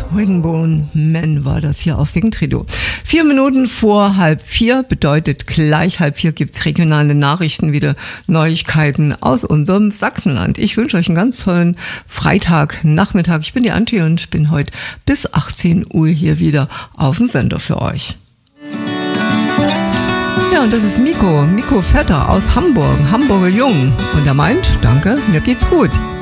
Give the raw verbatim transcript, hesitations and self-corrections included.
Ringbone Man war das hier auf Singtrio. Vier Minuten vor halb vier bedeutet gleich halb vier gibt's regionale Nachrichten, wieder Neuigkeiten aus unserem Sachsenland. Ich wünsche euch einen ganz tollen Freitagnachmittag. Ich bin die Antje und bin heute bis achtzehn Uhr hier wieder auf dem Sender für euch. Ja, und das ist Miko, Miko Vetter aus Hamburg, Hamburger Jung. Und er meint, danke, mir geht's gut.